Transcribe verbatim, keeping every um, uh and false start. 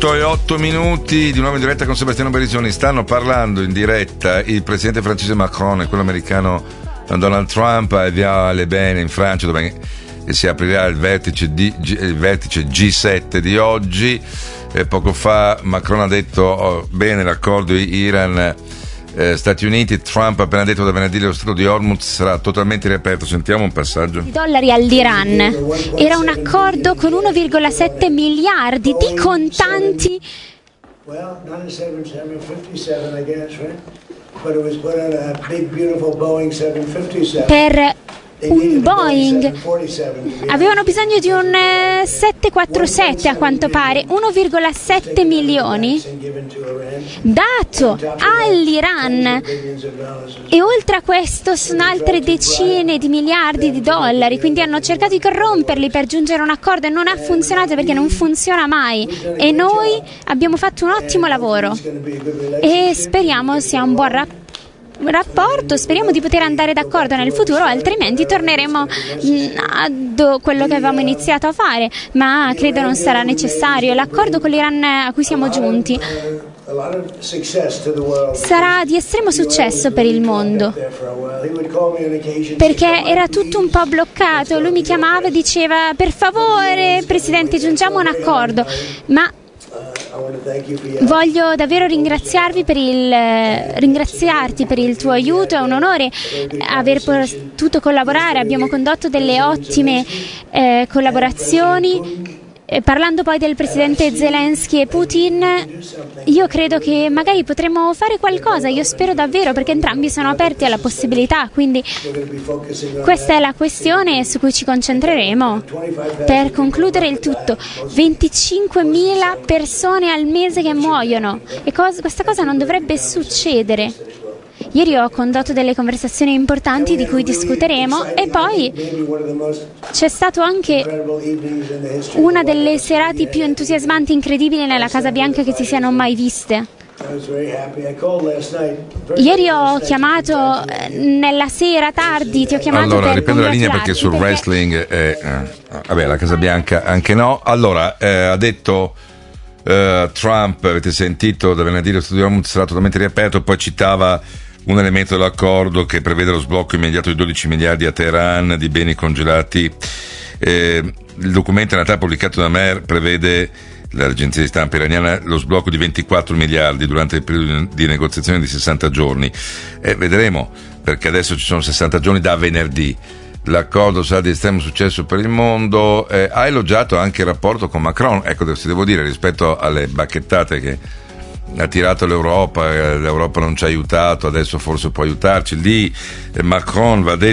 otto e otto minuti di nuovo in diretta con Sebastiano Berisoni. Stanno parlando in diretta il presidente francese Macron e quello americano Donald Trump a Via Le Pen in Francia, dove si aprirà il vertice, di, il vertice G sette di oggi. E poco fa Macron ha detto oh, bene l'accordo Iran Eh, Stati Uniti. Trump ha appena detto da venerdì lo Stretto di Hormuz sarà totalmente riaperto. Sentiamo un passaggio. Di dollari all'Iran. Era un accordo con uno virgola sette miliardi di contanti. Per un Boeing. Avevano bisogno di un eh, settecentoquarantasette a quanto pare, uno virgola sette milioni dato all'Iran, e oltre a questo sono altre decine di miliardi di dollari, quindi hanno cercato di corromperli per giungere a un accordo e non ha funzionato, perché non funziona mai, e noi abbiamo fatto un ottimo lavoro e speriamo sia un buon rapporto rapporto speriamo di poter andare d'accordo nel futuro, altrimenti torneremo a quello che avevamo iniziato a fare, ma credo non sarà necessario. L'accordo con l'Iran a cui siamo giunti sarà di estremo successo per il mondo, perché era tutto un po' bloccato. Lui mi chiamava e diceva: per favore Presidente, giungiamo a un accordo, ma voglio davvero ringraziarvi per il ringraziarti per il tuo aiuto. È un onore aver potuto collaborare, abbiamo condotto delle ottime eh, collaborazioni. E parlando poi del presidente Zelensky e Putin, io credo che magari potremmo fare qualcosa, io spero davvero, perché entrambi sono aperti alla possibilità, quindi questa è la questione su cui ci concentreremo. Per concludere il tutto, venticinquemila persone al mese che muoiono, e cos- questa cosa non dovrebbe succedere. Ieri ho condotto delle conversazioni importanti di cui discuteremo, e poi c'è stato anche una delle serate più entusiasmanti e incredibili nella Casa Bianca che si siano mai viste. Ieri ho chiamato nella sera tardi, ti ho chiamato allora, per riprendo la linea perché sul perché... wrestling eh, eh, vabbè, la Casa Bianca anche no. Allora eh, ha detto eh, Trump, avete sentito, da venerdì lo Stretto di Hormuz sarà totalmente riaperto, poi citava un elemento dell'accordo che prevede lo sblocco immediato di dodici miliardi a Teheran di beni congelati. Eh, il documento in realtà pubblicato da Mer prevede, l'agenzia di stampa iraniana, lo sblocco di ventiquattro miliardi durante il periodo di negoziazione di sessanta giorni. Eh, vedremo, perché adesso ci sono sessanta giorni da venerdì. L'accordo sarà di estremo successo per il mondo. Eh, ha elogiato anche il rapporto con Macron, ecco, se devo dire, rispetto alle bacchettate che ha tirato l'Europa, l'Europa non ci ha aiutato, adesso forse può aiutarci. Lì Macron va detto